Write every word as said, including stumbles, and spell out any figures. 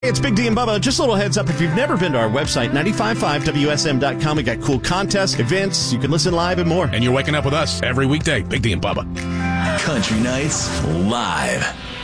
It's Big D and Bubba. Just a little heads up, if you've never been to our website, nine five five W S M dot com, we got cool contests, events, you can listen live and more. And you're waking up with us every weekday, Big D and Bubba. Country Nights Live.